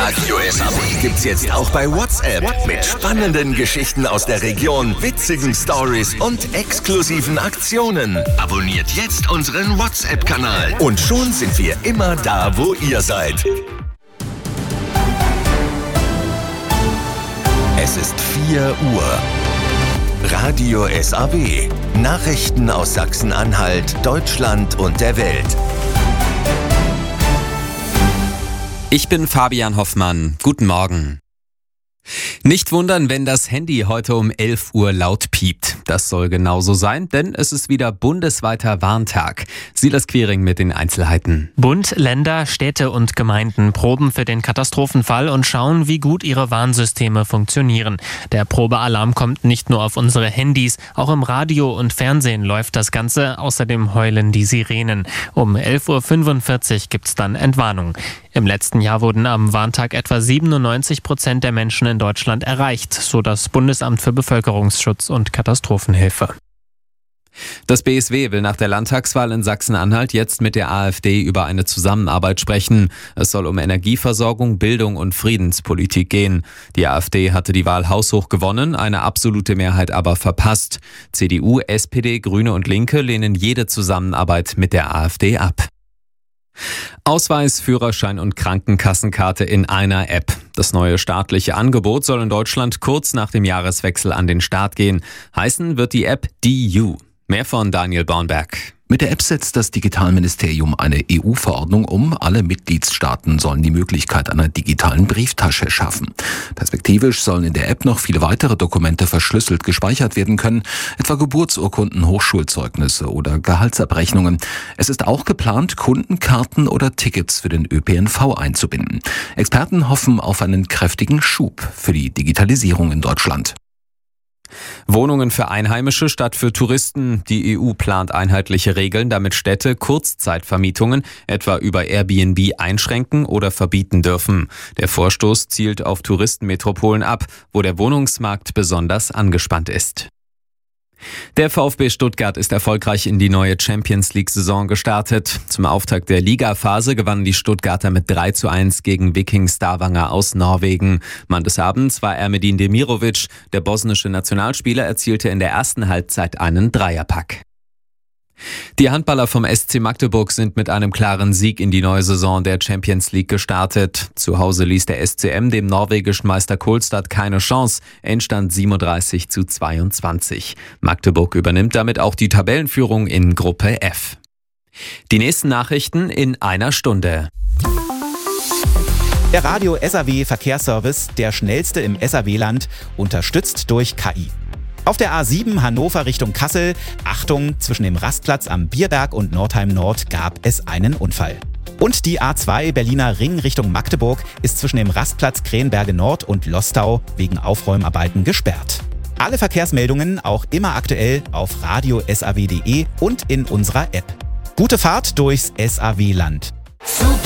Radio SAW gibt's jetzt auch bei WhatsApp. Mit spannenden Geschichten aus der Region, witzigen Stories und exklusiven Aktionen. Abonniert jetzt unseren WhatsApp-Kanal. Und schon sind wir immer da, wo ihr seid. Es ist 4 Uhr. Radio SAW. Nachrichten aus Sachsen-Anhalt, Deutschland und der Welt. Ich bin Fabian Hoffmann. Guten Morgen. Nicht wundern, wenn das Handy heute um 11 Uhr laut piept. Das soll genauso sein, denn es ist wieder bundesweiter Warntag. Silas Quiring mit den Einzelheiten. Bund, Länder, Städte und Gemeinden proben für den Katastrophenfall und schauen, wie gut ihre Warnsysteme funktionieren. Der Probealarm kommt nicht nur auf unsere Handys, auch im Radio und Fernsehen läuft das Ganze. Außerdem heulen die Sirenen. Um 11.45 Uhr gibt's dann Entwarnung. Im letzten Jahr wurden am Warntag etwa 97% der Menschen in Deutschland erreicht, so das Bundesamt für Bevölkerungsschutz und Katastrophenhilfe. Das BSW will nach der Landtagswahl in Sachsen-Anhalt jetzt mit der AfD über eine Zusammenarbeit sprechen. Es soll um Energieversorgung, Bildung und Friedenspolitik gehen. Die AfD hatte die Wahl haushoch gewonnen, eine absolute Mehrheit aber verpasst. CDU, SPD, Grüne und Linke lehnen jede Zusammenarbeit mit der AfD ab. Ausweis, Führerschein und Krankenkassenkarte in einer App. Das neue staatliche Angebot soll in Deutschland kurz nach dem Jahreswechsel an den Start gehen. Heißen wird die App DU. Mehr von Daniel Bornberg. Mit der App setzt das Digitalministerium eine EU-Verordnung um. Alle Mitgliedstaaten sollen die Möglichkeit einer digitalen Brieftasche schaffen. Perspektivisch sollen in der App noch viele weitere Dokumente verschlüsselt gespeichert werden können, etwa Geburtsurkunden, Hochschulzeugnisse oder Gehaltsabrechnungen. Es ist auch geplant, Kundenkarten oder Tickets für den ÖPNV einzubinden. Experten hoffen auf einen kräftigen Schub für die Digitalisierung in Deutschland. Wohnungen für Einheimische statt für Touristen. Die EU plant einheitliche Regeln, damit Städte Kurzzeitvermietungen etwa über Airbnb einschränken oder verbieten dürfen. Der Vorstoß zielt auf Touristenmetropolen ab, wo der Wohnungsmarkt besonders angespannt ist. Der VfB Stuttgart ist erfolgreich in die neue Champions-League-Saison gestartet. Zum Auftakt der Ligaphase gewannen die Stuttgarter mit 3:1 gegen Viking Stavanger aus Norwegen. Mann des Abends war Ermedin Demirovic. Der bosnische Nationalspieler erzielte in der ersten Halbzeit einen Dreierpack. Die Handballer vom SC Magdeburg sind mit einem klaren Sieg in die neue Saison der Champions League gestartet. Zu Hause ließ der SCM dem norwegischen Meister Kolstad keine Chance. Endstand 37:22. Magdeburg übernimmt damit auch die Tabellenführung in Gruppe F. Die nächsten Nachrichten in einer Stunde. Der Radio SAW Verkehrsservice, der schnellste im SAW-Land, unterstützt durch KI. Auf der A7 Hannover Richtung Kassel, Achtung, zwischen dem Rastplatz am Bierberg und Nordheim Nord gab es einen Unfall. Und die A2 Berliner Ring Richtung Magdeburg ist zwischen dem Rastplatz Krähenberge Nord und Lostau wegen Aufräumarbeiten gesperrt. Alle Verkehrsmeldungen auch immer aktuell auf radiosaw.de und in unserer App. Gute Fahrt durchs SAW-Land.